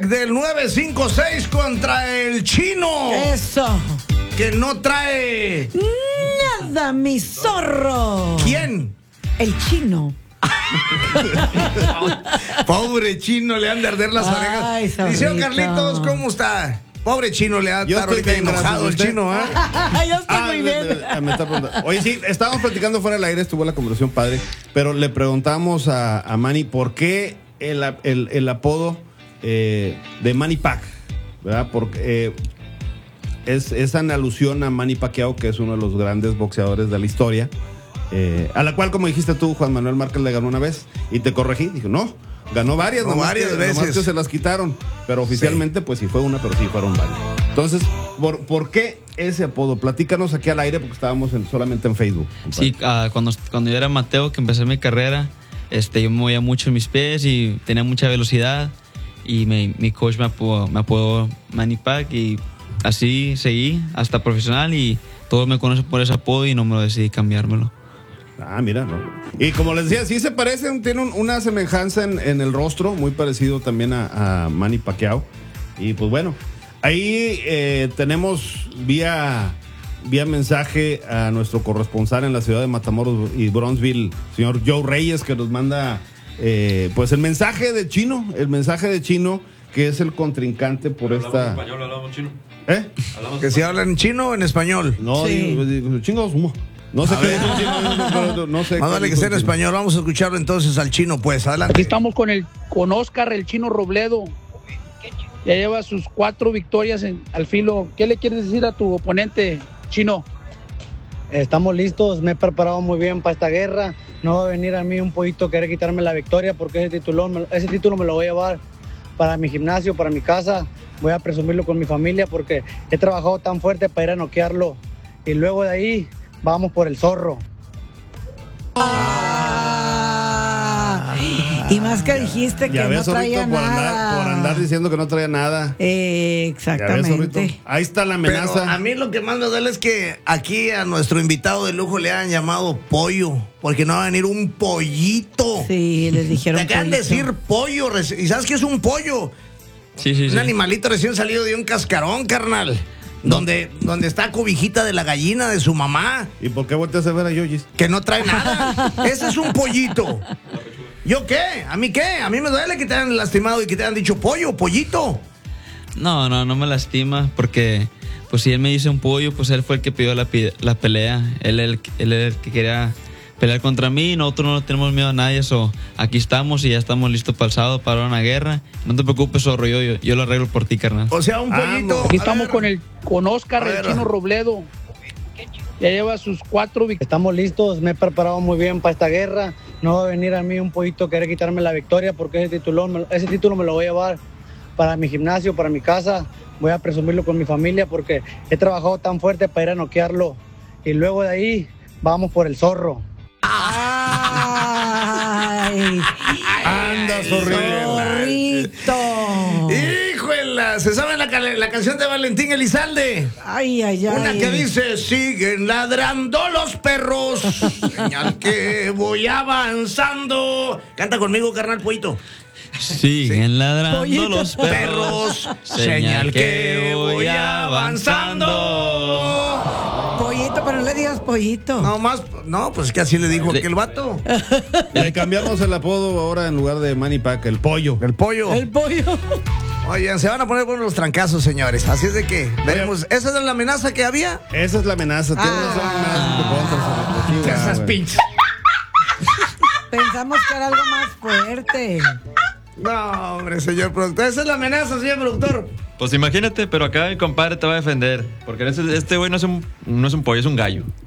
del 956 contra el chino. Eso. Que no trae Nada, mi zorro. ¿Quién? El chino. Pobre chino, le han de arder las Ay, orejas. Dice zorrito. Carlitos, ¿cómo está? Pobre chino, le ha de Yo estar estoy ahorita bien, enojado el gracias, chino, ¿eh? Yo estoy muy bien. Me está preguntando. Oye, sí, estábamos platicando fuera del aire, estuvo la conversación padre, pero le preguntamos a Manny por qué el apodo de Manny Pac, ¿verdad? Porque es en alusión a Manny Pacquiao, que es uno de los grandes boxeadores de la historia, a la cual, como dijiste tú, Juan Manuel Márquez le ganó una vez y te corregí. Dijo, no, ganó varias, No, varias veces. Nomás que se las quitaron, pero oficialmente pues sí fue una, pero sí fueron varias. Entonces, ¿por qué ese apodo? Platícanos aquí al aire porque estábamos solamente en Facebook. Sí, cuando yo era Mateo, que empecé mi carrera, yo me movía mucho en mis pies y tenía mucha velocidad y mi coach me apodó Manny Pac y así seguí hasta profesional y todos me conocen por ese apodo y no me lo decidí cambiármelo. Ah, mira, no. Y como les decía, sí se parecen, tienen una semejanza en el rostro, muy parecido también a Manny Pacquiao. Y pues bueno, ahí tenemos vía mensaje a nuestro corresponsal en la ciudad de Matamoros y Bronzeville, señor Joe Reyes, que nos manda pues el mensaje de Chino, que es el contrincante por esta... español, hablamos chino. Que si hablan en chino o en español. No, Sí. digo, chingos, no sé qué dijo el chino, no sé. Más vale que sea en español. Vamos a escucharlo entonces al chino, pues. Aquí Adelante. estamos con Oscar, el chino Robledo. Ya lleva sus 4 victorias al filo. ¿Qué le quieres decir a tu oponente, chino? Estamos listos, me he preparado muy bien para esta guerra. No va a venir a mí un poquito querer quitarme la victoria porque ese título me lo voy a llevar para mi gimnasio, para mi casa. Voy a presumirlo con mi familia porque he trabajado tan fuerte para ir a noquearlo. Y luego de ahí vamos por el zorro. Y más que dijiste que Ya no ves, traía Zorrito, nada. por andar diciendo que no traía nada. Ya ves, Exactamente. Zorrito. Ahí está la Pero amenaza. a mí lo que más me duele es que aquí a nuestro invitado de lujo le han llamado pollo, porque no va a venir un pollito. Sí, les dijeron. Te acaban de pollito. decir pollo. ¿Y sabes qué es un pollo? Sí, sí, Un sí. animalito recién salido de un cascarón, carnal. Donde está cobijita de la gallina de su mamá, ¿Y por qué volteas a ver a Yoyis? que no trae nada. Ese es un pollito. ¿Yo qué? ¿A mí qué? A mí me duele que te hayan lastimado y que te hayan dicho pollo, pollito. No me lastima porque pues si él me dice un pollo, pues él fue el que pidió la pelea. Él era el que quería pelear contra mí. Nosotros no tenemos miedo a nadie. Aquí estamos y ya estamos listos para el sábado para una guerra. No te preocupes, zorro, yo lo arreglo por ti, carnal. O sea, un pollito. Aquí A estamos ver. con Oscar, A ver. el chino Robledo. Ya lleva sus 4 victorias. Estamos listos, me he preparado muy bien para esta guerra. No va a venir a mí un poquito querer quitarme la victoria porque ese título me lo voy a llevar para mi gimnasio, para mi casa. Voy a presumirlo con mi familia porque he trabajado tan fuerte para ir a noquearlo. Y luego de ahí vamos por el zorro. Ay, Anda, zorrito. zorrito. ¡Híjole! ¿Se sabe la canción de Valentín Elizalde? Ay, ay, ay. Una que dice, siguen ladrando los perros, señal que voy avanzando. Canta conmigo, carnal pollito. Siguen ladrando Pollito. los perros. Perros, señal que voy avanzando. Pollito, pero no le digas pollito. No más, no, pues que así le dijo aquel vato. Le cambiamos el apodo ahora en lugar de Manny Pac, el pollo. El pollo. El pollo. Oigan, se van a poner buenos los trancazos, señores. Así es de que veremos. ¿Esa es la amenaza que había? Esa es la amenaza. Tienes una amenaza que puedo hacer, Zorrito. Sí, Esas güey. pinches. Pensamos que era algo más fuerte. No, hombre, señor productor. Esa es la amenaza, señor productor. Pues imagínate, pero acá mi compadre te va a defender. Porque este güey no es un pollo, es un gallo.